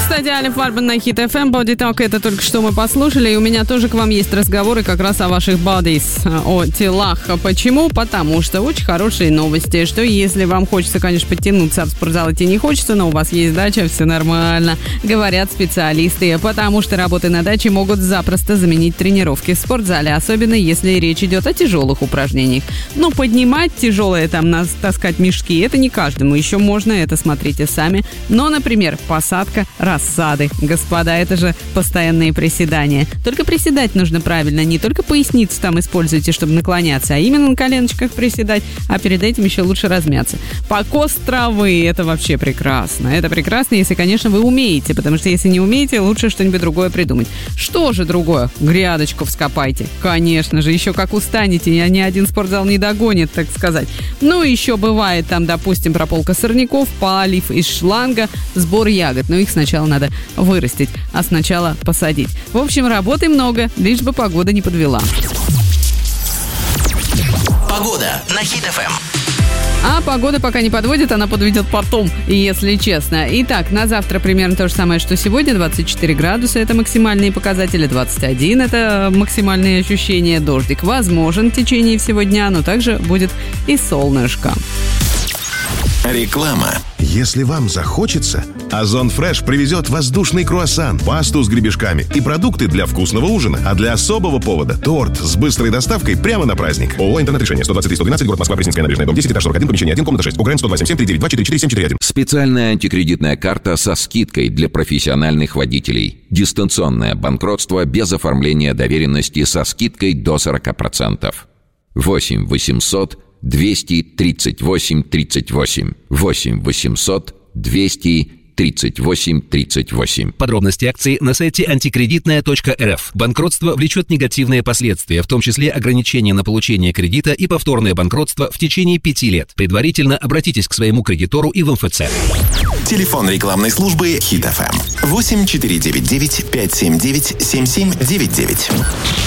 Кстати, Аля Фарбан на Хит FM. Body Talk, это только что мы послушали. И у меня тоже к вам есть разговоры как раз о ваших bodies, о телах. Почему? Потому что очень хорошие новости. Что если вам хочется, конечно, подтянуться, а в спортзал идти не хочется, но у вас есть дача, все нормально. Говорят специалисты. Потому что работы на даче могут запросто заменить тренировки в спортзале. Особенно если речь идет о тяжелых упражнениях. Но поднимать тяжелое, там, таскать мешки, это не каждому. Еще можно, это смотрите сами. Но, например, посадка рассады. Господа, это же постоянные приседания. Только приседать нужно правильно. Не только поясницу там используйте, чтобы наклоняться, а именно на коленочках приседать. А перед этим еще лучше размяться. Покос травы. Это вообще прекрасно. Это прекрасно, если, конечно, вы умеете. Потому что если не умеете, лучше что-нибудь другое придумать. Что же другое? Грядочку вскопайте. Конечно же. Еще как устанете. Ни один спортзал не догонит, так сказать. Ну, еще бывает там, допустим, прополка сорняков, полив из шланга, сбор ягод. Но их сначала надо вырастить, а сначала посадить. В общем, работы много, лишь бы погода не подвела. Погода на Хит FM. А погода пока не подводит, она подведет потом, если честно. Итак, на завтра примерно то же самое, что сегодня. 24 градуса – это максимальные показатели, 21 – это максимальные ощущения. Дождик возможен в течение всего дня, но также будет и солнышко. Реклама. Если вам захочется, Озон Фреш привезет воздушный круассан, пасту с гребешками и продукты для вкусного ужина. А для особого повода – торт с быстрой доставкой прямо на праздник. ООО «Интернет-решение», 123-112, город Москва, Пресненская набережная, дом 10, этаж 41, помещение 1, комната 6. УГРН 127-739-244-741. Специальная антикредитная карта со скидкой для профессиональных водителей. Дистанционное банкротство без оформления доверенности со скидкой до 40%. 8 800 238 38. 8 800 238 38. Подробности акции на сайте антикредитная.рф. Банкротство влечет негативные последствия, в том числе ограничение на получение кредита и повторное банкротство в течение 5 лет. Предварительно обратитесь к своему кредитору и в МФЦ. Телефон рекламной службы Хит FM 8499 579 7799.